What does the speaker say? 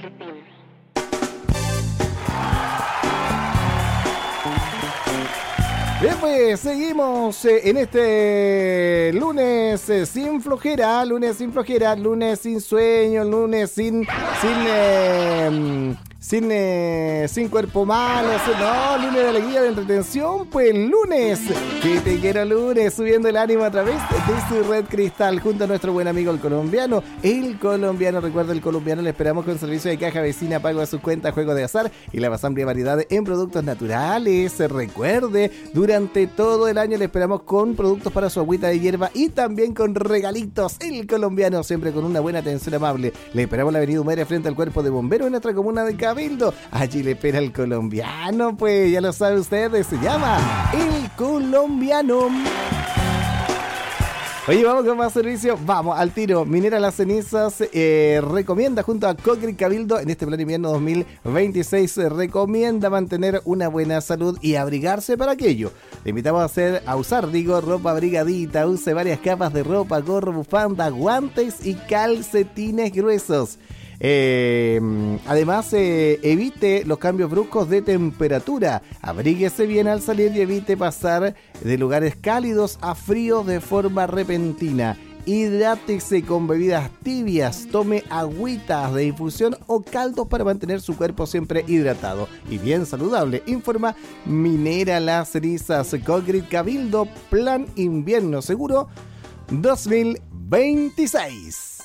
Bien, pues seguimos en este lunes sin flojera, lunes sin sueño, lunes sin cuerpo malo, no, lunes de alegría, de entretención, pues lunes, que te quiero lunes, subiendo el ánimo a través de su red Cristal, junto a nuestro buen amigo el colombiano, recuerda el colombiano, le esperamos con servicio de caja vecina, pago de sus cuentas, juego de azar y la más amplia variedad en productos naturales. Recuerde, durante todo el año le esperamos con productos para su agüita de hierba y también con regalitos. El colombiano, siempre con una buena atención amable. Le esperamos en la avenida Humera frente al cuerpo de bomberos en nuestra comuna de Cabildo. Allí le espera el colombiano, pues ya lo sabe usted, se llama el colombiano. Oye, vamos con más servicio, vamos al tiro. Minera Las Cenizas recomienda junto a Cochrane Cabildo en este plan invierno 2026, recomienda mantener una buena salud y abrigarse para aquello. Le invitamos a usar ropa abrigadita, use varias capas de ropa, gorro, bufanda, guantes y calcetines gruesos. Además, evite los cambios bruscos de temperatura, abríguese bien al salir y evite pasar de lugares cálidos a fríos de forma repentina. Hidrátese con bebidas tibias, tome agüitas de infusión o caldos para mantener su cuerpo siempre hidratado y bien saludable. Informa Minera Las Cenizas, Cochrane Cabildo, Plan Invierno Seguro 2026.